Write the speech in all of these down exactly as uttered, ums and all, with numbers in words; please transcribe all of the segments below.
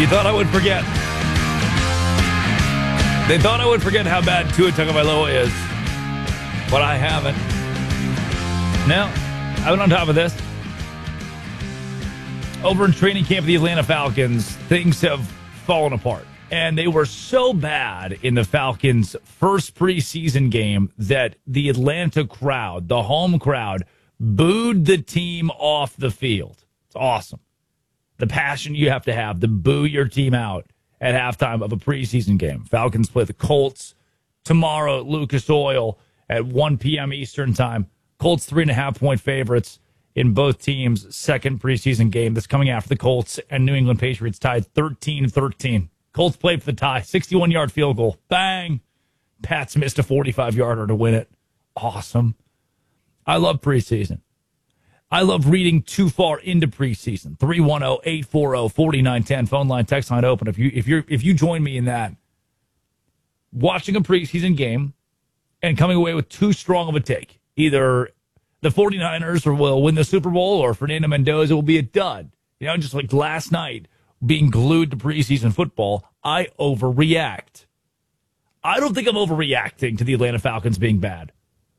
You thought I would forget. They thought I would forget how bad Tua Tagovailoa is, but I haven't. Now, I've been on top of this. Over in training camp of the Atlanta Falcons, things have fallen apart. And they were so bad in the Falcons' first preseason game that the Atlanta crowd, the home crowd, booed the team off the field. It's awesome. The passion you have to have to boo your team out at halftime of a preseason game. Falcons play the Colts tomorrow at Lucas Oil at one p.m. Eastern time. Colts three and a half point favorites in both teams' second preseason game. That's coming after the Colts and New England Patriots tied thirteen thirteen. Colts played for the tie. sixty-one-yard field goal. Bang. Pats missed a forty-five-yarder to win it. Awesome. I love preseason. I love reading too far into preseason. three one zero, eight four zero, four nine one zero. Phone line, text line open. If you if you if you join me in that, watching a preseason game and coming away with too strong of a take, either the 49ers will win the Super Bowl or Fernando Mendoza will be a dud. You know, just like last night, being glued to preseason football, I overreact. I don't think I'm overreacting to the Atlanta Falcons being bad.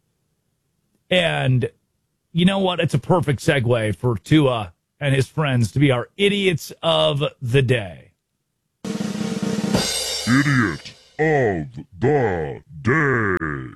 And you know what? It's a perfect segue for Tua and his friends to be our idiots of the day. Idiot of the day.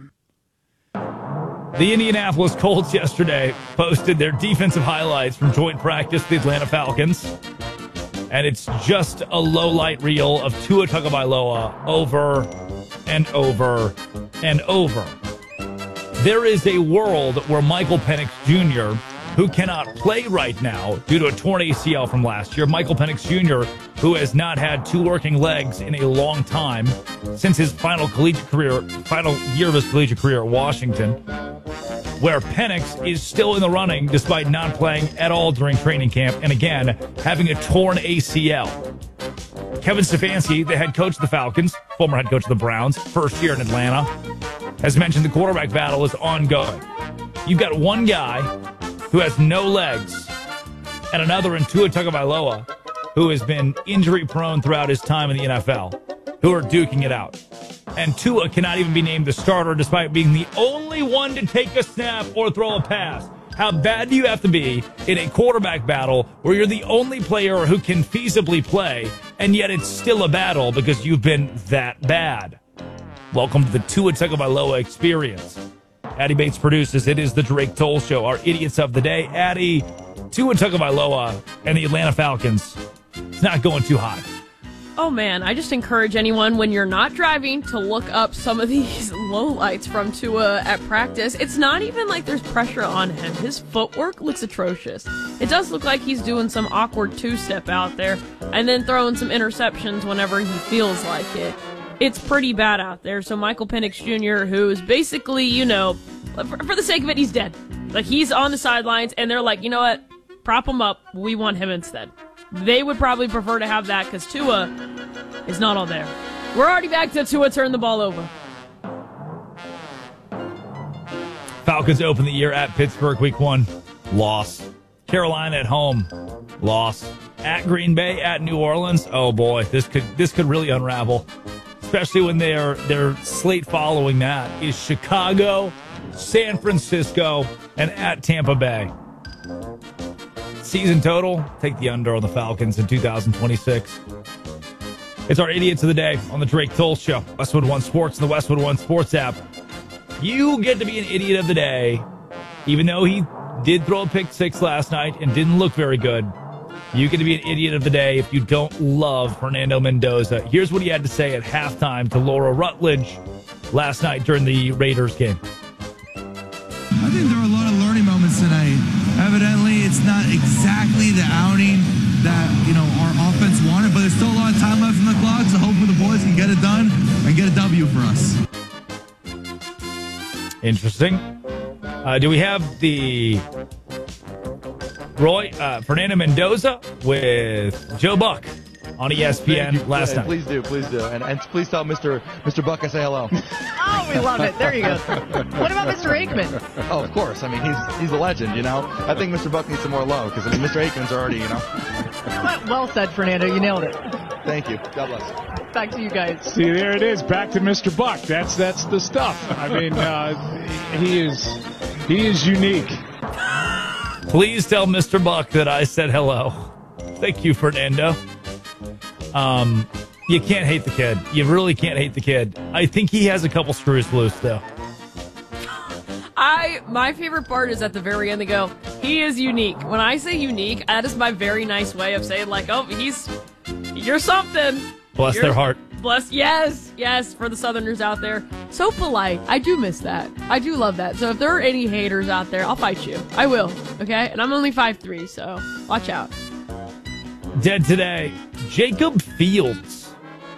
The Indianapolis Colts yesterday posted their defensive highlights from joint practice with the Atlanta Falcons. And it's just a low-light reel of Tua Tagovailoa over and over and over. There is a world where Michael Penix Junior, who cannot play right now due to a torn A C L from last year, Michael Penix Junior, who has not had two working legs in a long time since his final collegiate career, final year of his collegiate career at Washington, where Penix is still in the running despite not playing at all during training camp and, again, having a torn A C L. Kevin Stefanski, the head coach of the Falcons, former head coach of the Browns, first year in Atlanta, has mentioned the quarterback battle is ongoing. You've got one guy who has no legs and another in Tua Tagovailoa who has been injury-prone throughout his time in the N F L, who are duking it out. And Tua cannot even be named the starter despite being the only one to take a snap or throw a pass. How bad do you have to be in a quarterback battle where you're the only player who can feasibly play, and yet it's still a battle because you've been that bad? Welcome to the Tua Tagovailoa experience. Addie Bates produces. It is the Drake Toll Show, our idiots of the day. Addie, Tua Tagovailoa and the Atlanta Falcons. It's not going too hot. Oh, man, I just encourage anyone, when you're not driving, to look up some of these lowlights from Tua at practice. It's not even like there's pressure on him. His footwork looks atrocious. It does look like he's doing some awkward two-step out there and then throwing some interceptions whenever he feels like it. It's pretty bad out there. So Michael Penix Junior, who is basically, you know, for, for the sake of it, he's dead. Like, he's on the sidelines, and they're like, you know what? Prop him up. We want him instead. They would probably prefer to have that because Tua is not all there. We're already back to Tua turn the ball over. Falcons open the year at Pittsburgh, week one. Loss. Carolina at home. Loss. At Green Bay, at New Orleans. Oh, boy, this could this could really unravel. Especially when their their slate following that is Chicago, San Francisco, and at Tampa Bay. Season total, take the under on the Falcons in two thousand twenty-six. It's our Idiots of the Day on the Drake Toll Show. Westwood One Sports and the Westwood One Sports app. You get to be an Idiot of the Day, even though he did throw a pick six last night and didn't look very good. You get to be an Idiot of the Day if you don't love Fernando Mendoza. Here's what he had to say at halftime to Laura Rutledge last night during the Raiders game. I think there are a lot of learning moments tonight. Evidently, it's not exactly the outing that, you know, our offense wanted, but there's still a lot of time left in the clock, so hopefully the boys can get it done and get a W for us. Interesting. Uh, do we have the Roy uh, Fernando Mendoza with Joe Buck on E S P N you, last please, night? Please do, please do. And, and please tell Mister Mister Buck I say hello. Oh, we love it. There you go. What about Mister Aikman? Oh, of course. I mean, he's he's a legend, you know. I think Mister Buck needs some more love because I mean, Mister Aikman's already, you know. Well said, Fernando. You nailed it. Thank you. God bless. Back to you guys. See, there it is. Back to Mister Buck. That's that's the stuff. I mean, uh, he is he is unique. Please tell Mister Buck that I said hello. Thank you, Fernando. Um, you can't hate the kid. You really can't hate the kid. I think he has a couple screws loose, though. I my favorite part is at the very end they go, he is unique. When I say unique, that is my very nice way of saying like, oh, he's you're something. Bless You're- their heart. Bless yes, yes, for the Southerners out there. So polite. I do miss that. I do love that. So if there are any haters out there, I'll fight you. I will. Okay? And I'm only five three, so watch out. Dead today, Jacob Fields.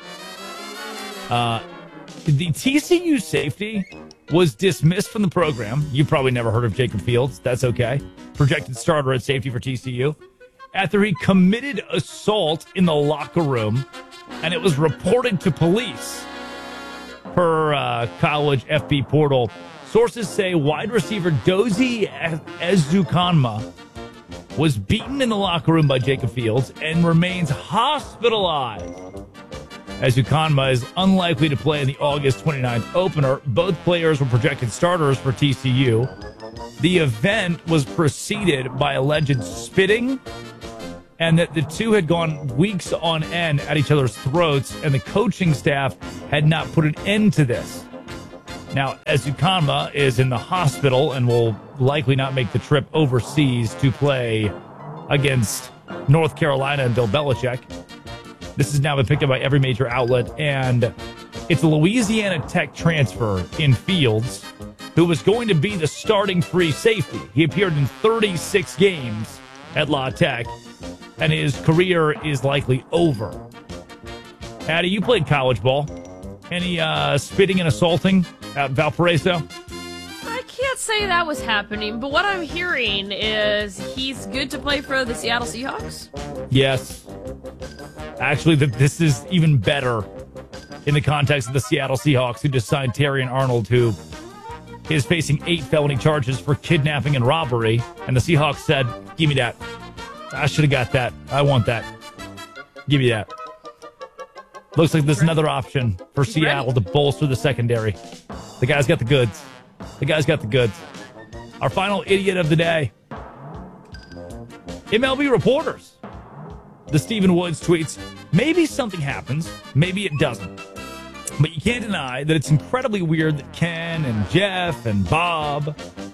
Uh, the T C U safety was dismissed from the program. You probably never heard of Jacob Fields. That's okay. Projected starter at safety for T C U. After he committed assault in the locker room, and it was reported to police. Per uh, college F B portal, sources say wide receiver Dozie Ezukanma was beaten in the locker room by Jacob Fields and remains hospitalized. Ezukanma is unlikely to play in the August twenty-ninth opener. Both players were projected starters for T C U. The event was preceded by alleged spitting, and that the two had gone weeks on end at each other's throats, and the coaching staff had not put an end to this. Now, Ezukanma is in the hospital and will likely not make the trip overseas to play against North Carolina and Bill Belichick. This has now been picked up by every major outlet, and it's a Louisiana Tech transfer in Fields, who was going to be the starting free safety. He appeared in thirty-six games at La Tech, and his career is likely over. Addie, you played college ball. Any uh, spitting and assaulting at Valparaiso? I can't say that was happening, but what I'm hearing is he's good to play for the Seattle Seahawks. Yes. Actually, the, this is even better in the context of the Seattle Seahawks, who just signed Terrion Arnold, who is facing eight felony charges for kidnapping and robbery. And the Seahawks said, give me that. I should have got that. I want that. Give me that. Looks like there's another option for Seattle to bolster the secondary. The guy's got the goods. The guy's got the goods. Our final idiot of the day. M L B reporters. The Stephen Woods tweets, maybe something happens, maybe it doesn't. But you can't deny that it's incredibly weird that Ken and Jeff and Bob,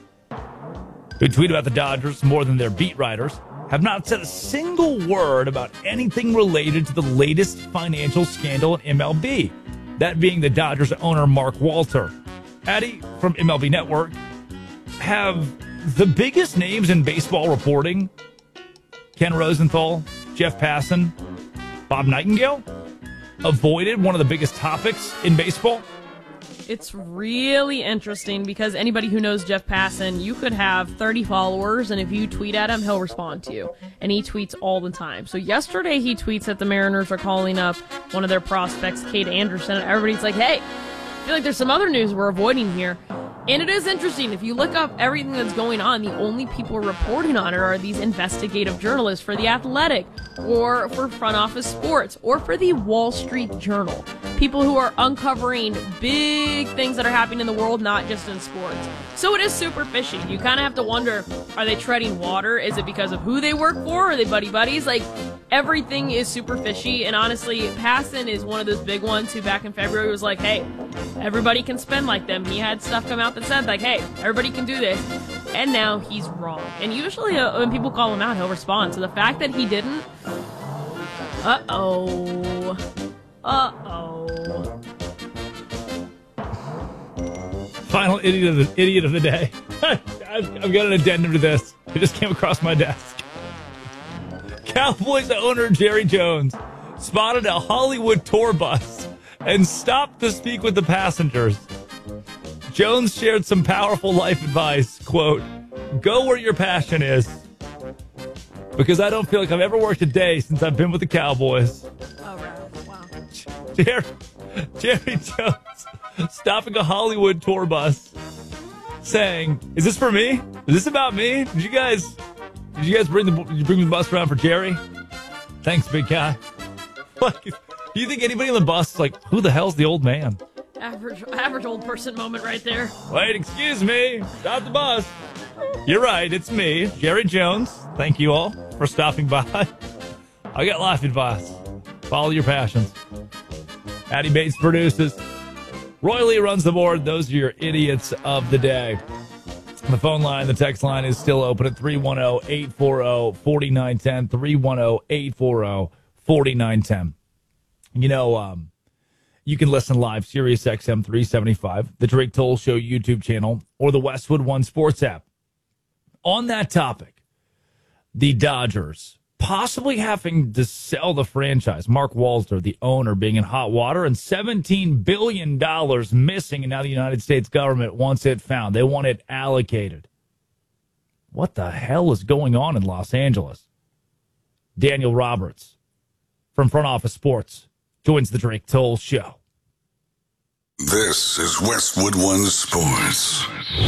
who tweet about the Dodgers more than their beat writers, have not said a single word about anything related to the latest financial scandal in M L B, that being the Dodgers owner Mark Walter. Addie from M L B Network, have the biggest names in baseball reporting, Ken Rosenthal, Jeff Passan, Bob Nightingale, avoided one of the biggest topics in baseball? It's really interesting because anybody who knows Jeff Passan, you could have thirty followers, and if you tweet at him, he'll respond to you. And he tweets all the time. So yesterday he tweets that the Mariners are calling up one of their prospects, Kate Anderson, and everybody's like, hey, I feel like there's some other news we're avoiding here. And it is interesting. If you look up everything that's going on, the only people reporting on it are these investigative journalists for The Athletic, or for Front Office Sports, or for the Wall Street Journal. People who are uncovering big things that are happening in the world, not just in sports. So it is super fishy. You kind of have to wonder, are they treading water? Is it because of who they work for? Are they buddy-buddies? Like, everything is super fishy. And honestly, Passan is one of those big ones who back in February was like, hey, everybody can spend like them. He had stuff come out that said, like, hey, everybody can do this. And now he's wrong. And usually uh, when people call him out, he'll respond. So the fact that he didn't, uh-oh. Uh-oh. Final idiot of the, idiot of the day. I've, I've got an addendum to this. It just came across my desk. Cowboys owner Jerry Jones spotted a Hollywood tour bus and stopped to speak with the passengers. Jones shared some powerful life advice, quote, go where your passion is. Because I don't feel like I've ever worked a day since I've been with the Cowboys. Oh, right. Wow. Jerry, Jerry Jones stopping a Hollywood tour bus saying, is this for me? Is this about me? Did you guys, did you guys bring the, did you bring the bus around for Jerry? Thanks, big guy. like, do you think anybody on the bus is like, who the hell's the old man? Average, average old person moment right there. Wait, excuse me. Stop the bus. You're right. It's me, Jerry Jones. Thank you all for stopping by. I got life advice. Follow your passions. Addie Bates produces. Roy Lee runs the board. Those are your idiots of the day. The phone line, the text line is still open at three one zero, eight four zero, four nine one zero, three one zero, eight four zero, four nine one zero. You know, um, you can listen live, Sirius X M three seventy-five, the Drake Toll Show YouTube channel, or the Westwood One Sports app. On that topic, the Dodgers possibly having to sell the franchise. Mark Walter, the owner, being in hot water, and seventeen billion dollars missing, and now the United States government wants it found. They want it allocated. What the hell is going on in Los Angeles? Daniel Roberts from Front Office Sports joins the Drake Toll Show. This is Westwood One Sports.